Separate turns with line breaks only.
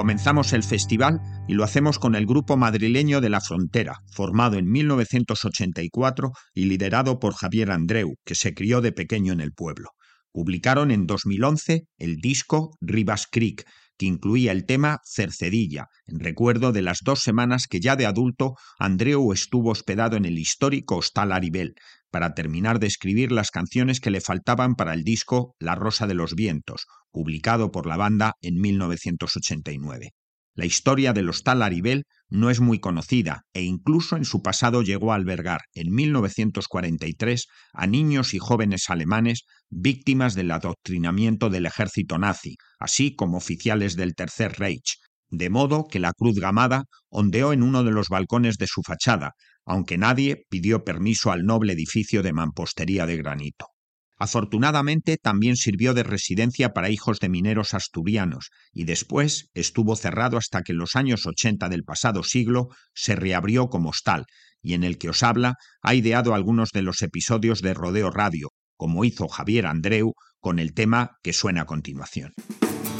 Comenzamos el festival y lo hacemos con el grupo madrileño de La Frontera, formado en 1984 y liderado por Javier Andreu, que se crió de pequeño en el pueblo. Publicaron en 2011 el disco Rivas Creek, que incluía el tema Cercedilla, en recuerdo de las 2 semanas que ya de adulto Andreu estuvo hospedado en el histórico Hostal Aribel, para terminar de escribir las canciones que le faltaban para el disco La Rosa de los Vientos, publicado por la banda en 1989. La historia del Hostal Aribel no es muy conocida e incluso en su pasado llegó a albergar en 1943 a niños y jóvenes alemanes víctimas del adoctrinamiento del ejército nazi, así como oficiales del Tercer Reich, de modo que la Cruz Gamada ondeó en uno de los balcones de su fachada, aunque nadie pidió permiso al noble edificio de mampostería de granito. Afortunadamente también sirvió de residencia para hijos de mineros asturianos y después estuvo cerrado hasta que en los años 80 del pasado siglo se reabrió como hostal, y en el que os habla ha ideado algunos de los episodios de Rodeo Radio, como hizo Javier Andreu con el tema que suena a continuación.